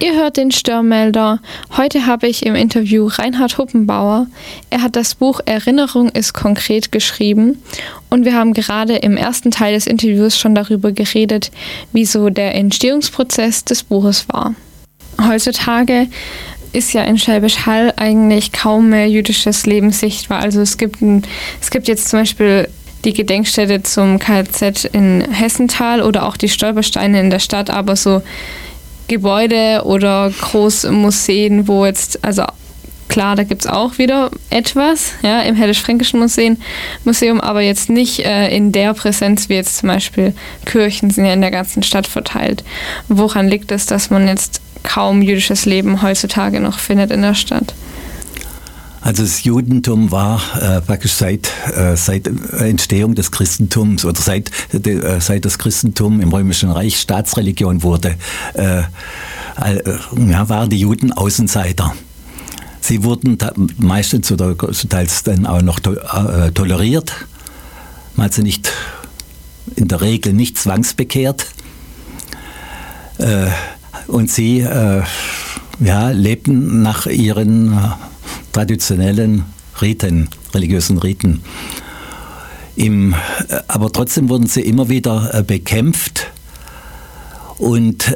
Ihr hört den Störmelder. Heute habe ich im Interview Reinhard Huppenbauer. Er hat das Buch Erinnerung ist konkret geschrieben und wir haben gerade im ersten Teil des Interviews schon darüber geredet, wie so der Entstehungsprozess des Buches war. Heutzutage ist ja in Schwäbisch Hall eigentlich kaum mehr jüdisches Leben sichtbar. Also es gibt jetzt zum Beispiel die Gedenkstätte zum KZ in Hessenthal oder auch die Stolpersteine in der Stadt, aber so Gebäude oder Großmuseen, wo jetzt, also klar, da gibt es auch wieder etwas, ja, im Hällisch-Fränkischen Museum, aber jetzt nicht in der Präsenz wie jetzt zum Beispiel Kirchen sind ja in der ganzen Stadt verteilt. Woran liegt es, dass man jetzt kaum jüdisches Leben heutzutage noch findet in der Stadt? Also das Judentum war praktisch seit Entstehung des Christentums oder seit das Christentum im Römischen Reich Staatsreligion wurde, waren die Juden Außenseiter. Sie wurden meistens oder teils dann auch noch toleriert. Man hat sie nicht, in der Regel nicht zwangsbekehrt. Und sie lebten nach ihren traditionellen Riten, religiösen Riten. Aber trotzdem wurden sie immer wieder bekämpft und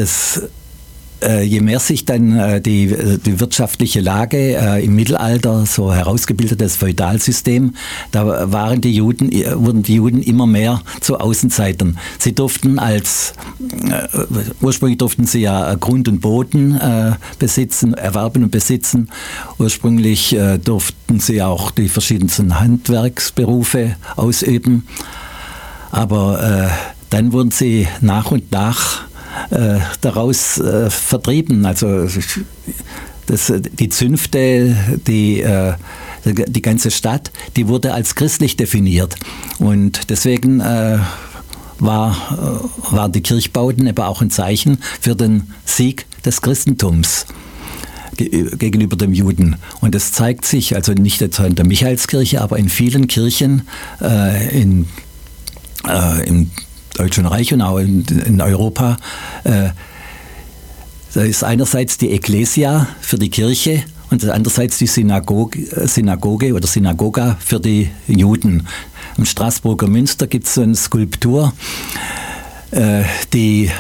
je mehr sich dann die wirtschaftliche Lage im Mittelalter, so herausgebildetes Feudalsystem, da wurden die Juden immer mehr zu Außenseitern. Sie durften ursprünglich durften sie ja Grund und Boden erwerben und besitzen. Ursprünglich durften sie auch die verschiedensten Handwerksberufe ausüben. Aber dann wurden sie nach und nach daraus vertrieben. Also die Zünfte, die ganze Stadt, die wurde als christlich definiert. Und deswegen waren die Kirchbauten aber auch ein Zeichen für den Sieg des Christentums gegenüber dem Juden. Und das zeigt sich, also nicht etwa in der Michaelskirche, aber in vielen Kirchen im Deutschen Reich und auch in Europa. Da ist einerseits die Ekklesia für die Kirche und andererseits die Synagoge oder Synagoga für die Juden. Im Straßburger Münster gibt es so eine Skulptur, die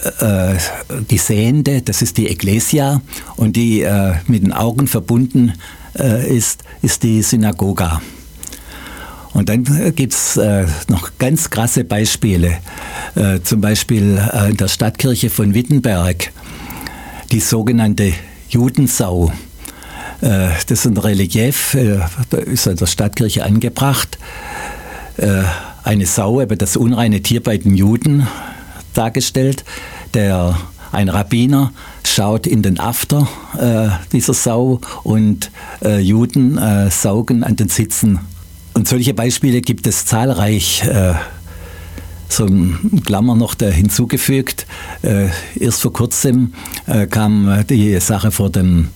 Sehende, das ist die Ekklesia, und die mit den Augen verbunden ist die Synagoga. Und dann gibt es noch ganz krasse Beispiele, zum Beispiel in der Stadtkirche von Wittenberg, die sogenannte Judensau. Das ist ein Relief, da ist in der Stadtkirche angebracht, eine Sau, eben das unreine Tier bei den Juden dargestellt. Ein Rabbiner schaut in den After dieser Sau und Juden saugen an den Sitzen. Und solche Beispiele gibt es zahlreich. So ein Klammer noch da hinzugefügt. Erst vor kurzem kam die Sache vor dem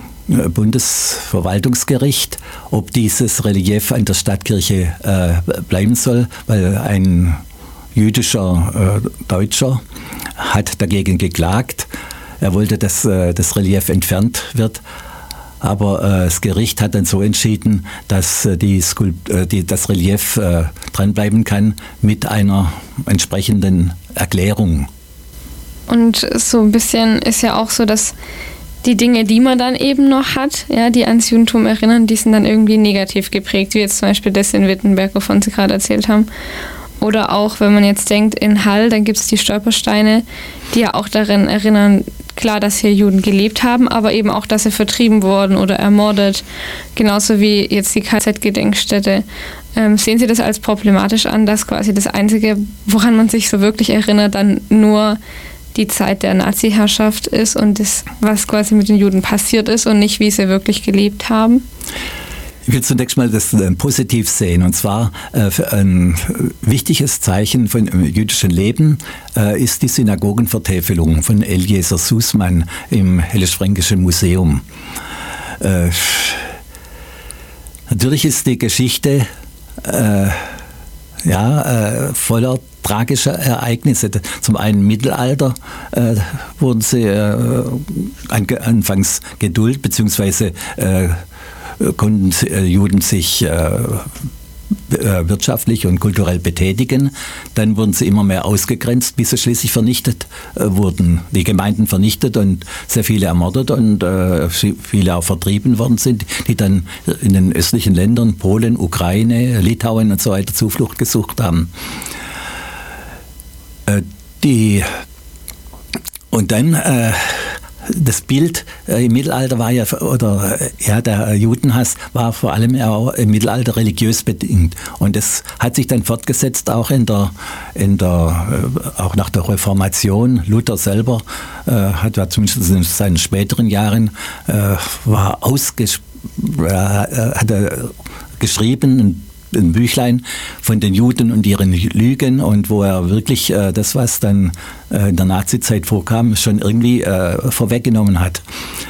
Bundesverwaltungsgericht, ob dieses Relief an der Stadtkirche bleiben soll, weil ein jüdischer Deutscher hat dagegen geklagt. Er wollte, dass das Relief entfernt wird. Aber das Gericht hat dann so entschieden, dass das Relief dranbleiben kann mit einer entsprechenden Erklärung. Und so ein bisschen ist ja auch so, dass die Dinge, die man dann eben noch hat, ja, die ans Judentum erinnern, die sind dann irgendwie negativ geprägt, wie jetzt zum Beispiel das in Wittenberg, wovon Sie gerade erzählt haben. Oder auch, wenn man jetzt denkt, in Hall, dann gibt es die Stolpersteine, die ja auch daran erinnern, klar, dass hier Juden gelebt haben, aber eben auch, dass sie vertrieben wurden oder ermordet. Genauso wie jetzt die KZ-Gedenkstätte. Sehen Sie das als problematisch an, dass quasi das Einzige, woran man sich so wirklich erinnert, dann nur die Zeit der Nazi-Herrschaft ist und das, was quasi mit den Juden passiert ist und nicht, wie sie wirklich gelebt haben? Ich will zunächst mal das positiv sehen, und zwar ein wichtiges Zeichen von jüdischem Leben ist die Synagogenvertäfelung von Eliezer Sussmann im Hällisch-Fränkischen Museum. Natürlich ist die Geschichte voller tragische Ereignisse. Zum einen im Mittelalter wurden sie anfangs geduldet, beziehungsweise konnten Juden sich wirtschaftlich und kulturell betätigen. Dann wurden sie immer mehr ausgegrenzt, bis sie schließlich vernichtet wurden. Die Gemeinden vernichtet und sehr viele ermordet und viele auch vertrieben worden sind, die dann in den östlichen Ländern, Polen, Ukraine, Litauen und so weiter Zuflucht gesucht haben. Und dann das Bild im Mittelalter war der Judenhass war vor allem auch im Mittelalter religiös bedingt. Und das hat sich dann fortgesetzt auch auch nach der Reformation. Luther selber hat ja zumindest in seinen späteren Jahren hat er geschrieben, ein Büchlein von den Juden und ihren Lügen, und wo er wirklich das, was dann in der Nazizeit vorkam, schon irgendwie vorweggenommen hat.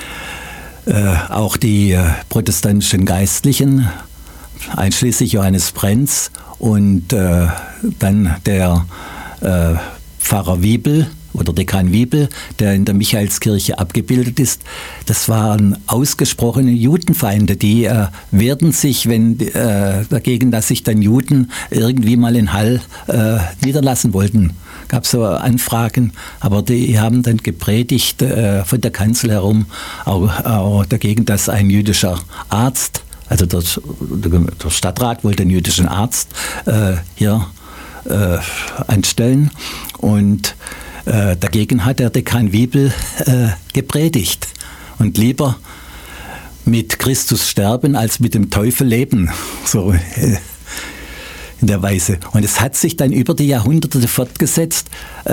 Auch die protestantischen Geistlichen, einschließlich Johannes Brenz und dann der Pfarrer Wiebel oder Dekan Wiebel, der in der Michaelskirche abgebildet ist, das waren ausgesprochene Judenfeinde, die wehrten sich dagegen, dass sich dann Juden irgendwie mal in Hall niederlassen wollten. Gab so Anfragen, aber die haben dann gepredigt von der Kanzel herum, auch dagegen, dass ein jüdischer Arzt, also der Stadtrat wollte einen jüdischen Arzt hier anstellen, und dagegen hat der Dekan Wiebel gepredigt und lieber mit Christus sterben als mit dem Teufel leben, so in der Weise. Und es hat sich dann über die Jahrhunderte fortgesetzt.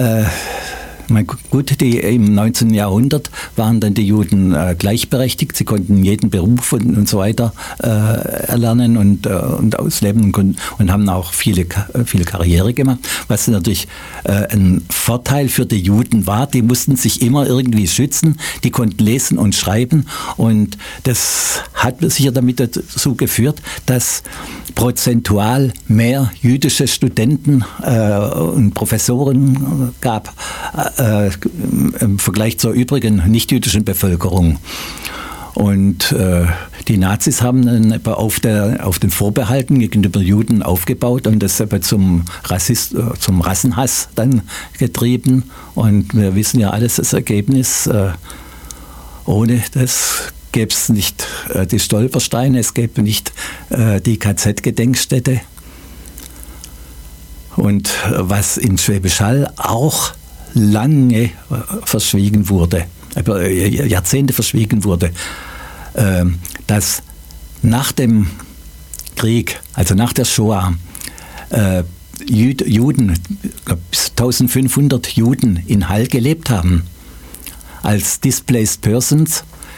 Gut, im 19. Jahrhundert waren dann die Juden gleichberechtigt. Sie konnten jeden Beruf und so weiter erlernen und ausleben und haben auch viel Karriere gemacht. Was natürlich ein Vorteil für die Juden war, die mussten sich immer irgendwie schützen, die konnten lesen und schreiben, und das hat sicher damit dazu geführt, dass prozentual mehr jüdische Studenten und Professoren gab im Vergleich zur übrigen nicht-jüdischen Bevölkerung. Und die Nazis haben dann auf den Vorbehalten gegenüber Juden aufgebaut und das zum Rassenhass dann getrieben. Und wir wissen ja alles, das Ergebnis, ohne das gäbe es nicht die Stolpersteine, es gäbe nicht die KZ-Gedenkstätte. Und was in Schwäbisch Hall auch lange verschwiegen wurde, Jahrzehnte verschwiegen wurde, dass nach dem Krieg, also nach der Shoah, Juden, bis 1500 Juden in Hall gelebt haben, als Displaced Persons.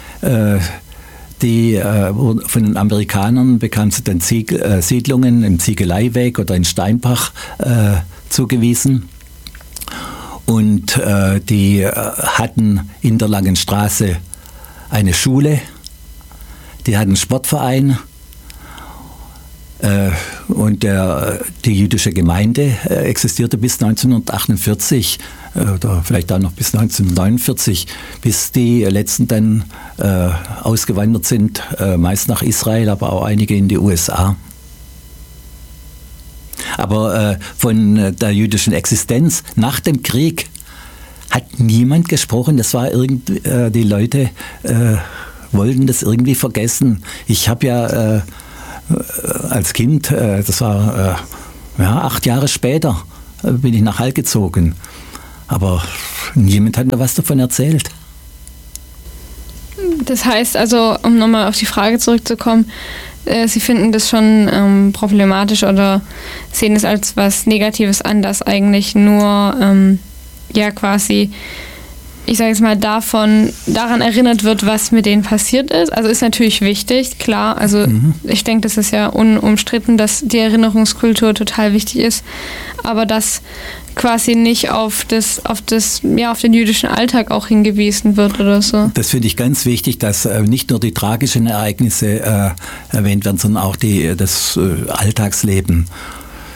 Die von den Amerikanern bekamen sie dann Siedlungen im Ziegeleiweg oder in Steinbach zugewiesen. Und die hatten in der Langen Straße eine Schule, die hatten einen Sportverein, und die jüdische Gemeinde existierte bis 1948 oder vielleicht auch noch bis 1949, bis die letzten dann ausgewandert sind, meist nach Israel, aber auch einige in die USA. Aber von der jüdischen Existenz nach dem Krieg hat niemand gesprochen. Das war die Leute wollten das irgendwie vergessen. Ich habe ja als Kind, das war 8 Jahre später, bin ich nach Hall gezogen. Aber niemand hat mir was davon erzählt. Das heißt also, um nochmal auf die Frage zurückzukommen, Sie finden das schon problematisch oder sehen es als was Negatives an, dass eigentlich nur quasi, ich sage jetzt mal, daran erinnert wird, was mit denen passiert ist. Also ist natürlich wichtig, klar. Also ich denke, das ist ja unumstritten, dass die Erinnerungskultur total wichtig ist, aber dass quasi nicht auf den jüdischen Alltag auch hingewiesen wird oder so. Das finde ich ganz wichtig, dass nicht nur die tragischen Ereignisse erwähnt werden, sondern auch das Alltagsleben.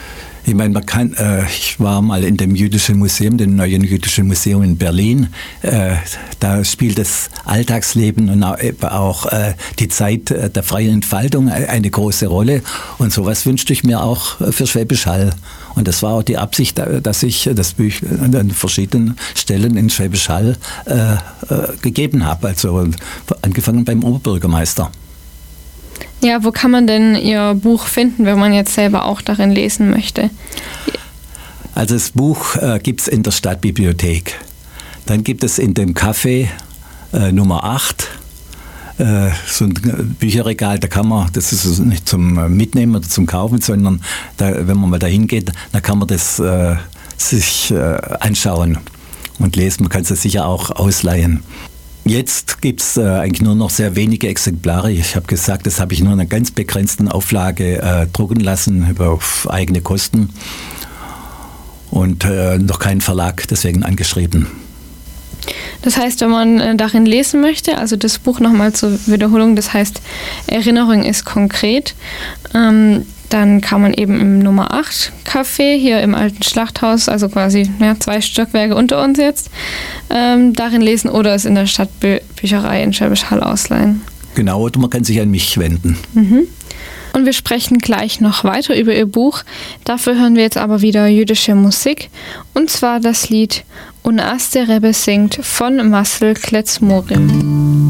Ich meine, ich war mal in dem Jüdischen Museum, dem neuen Jüdischen Museum in Berlin. Da spielt das Alltagsleben und auch die Zeit der freien Entfaltung eine große Rolle. Und sowas wünschte ich mir auch für Schwäbisch Hall. Und das war auch die Absicht, dass ich das Büchlein an verschiedenen Stellen in Schwäbisch Hall gegeben habe. Also angefangen beim Oberbürgermeister. Ja, wo kann man denn Ihr Buch finden, wenn man jetzt selber auch darin lesen möchte? Also das Buch gibt es in der Stadtbibliothek. Dann gibt es in dem Café Nummer 8 so ein Bücherregal, da kann man, das ist nicht zum Mitnehmen oder zum Kaufen, sondern wenn man mal dahin geht, da kann man das sich anschauen und lesen. Man kann es sicher auch ausleihen. Jetzt gibt es eigentlich nur noch sehr wenige Exemplare. Ich habe gesagt, das habe ich nur in einer ganz begrenzten Auflage drucken lassen, auf eigene Kosten. Und noch keinen Verlag deswegen angeschrieben. Das heißt, wenn man darin lesen möchte, also das Buch nochmal zur Wiederholung, das heißt Erinnerung ist konkret, dann kann man eben im Nummer 8 Café hier im alten Schlachthaus, also quasi 2 Stockwerke unter uns jetzt, darin lesen oder es in der Stadtbücherei in Schwäbisch Hall ausleihen. Genau, oder man kann sich an mich wenden. Mhm. Und wir sprechen gleich noch weiter über Ihr Buch. Dafür hören wir jetzt aber wieder jüdische Musik, und zwar das Lied Und as der Rebbe singt von Marcel Kletz-Morim.